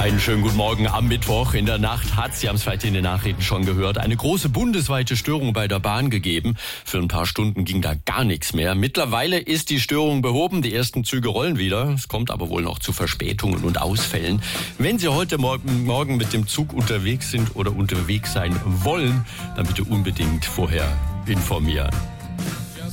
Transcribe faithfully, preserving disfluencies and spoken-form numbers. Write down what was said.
Einen schönen guten Morgen am Mittwoch. In der Nacht hat es, Sie haben es vielleicht in den Nachrichten schon gehört, eine große bundesweite Störung bei der Bahn gegeben. Für ein paar Stunden ging da gar nichts mehr. Mittlerweile ist die Störung behoben. Die ersten Züge rollen wieder. Es kommt aber wohl noch zu Verspätungen und Ausfällen. Wenn Sie heute Morgen, morgen mit dem Zug unterwegs sind oder unterwegs sein wollen, dann bitte unbedingt vorher informieren.